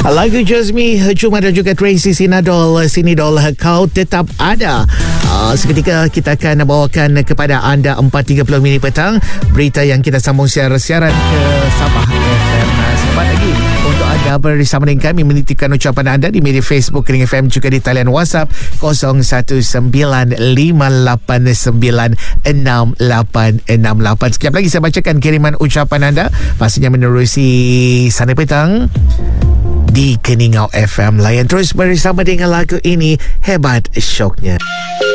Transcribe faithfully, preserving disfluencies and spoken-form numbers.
Lagu Jazmi Cuma dan juga Tracy Sinadol Sinidol Kau Tetap Ada. uh, Seketika kita akan bawakan kepada anda empat tiga puluh minit petang berita yang kita sambung siar siaran ke Sabah F M. Sempat lagi untuk anda bersama dengan kami menitipkan ucapan anda di media Facebook Kering F M, juga di talian WhatsApp kosong satu sembilan lima lapan sembilan enam lapan enam lapan. Sekejap lagi saya bacakan kiriman ucapan anda, pastinya menerusi Sana Petang di Keningau F M. Layan terus bersama dengan lagu ini, hebat syoknya.